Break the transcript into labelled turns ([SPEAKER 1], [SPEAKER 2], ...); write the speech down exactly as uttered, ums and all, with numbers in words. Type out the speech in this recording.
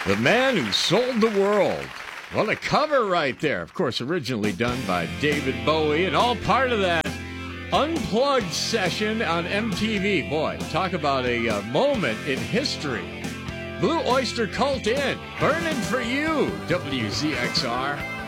[SPEAKER 1] The Man Who Sold the World. What a cover right there. Of course, originally done by David Bowie, and all part of that Unplugged session on M T V. Boy, talk about a uh, moment in history. Blue Oyster Cult in, Burning for You, W Z X R.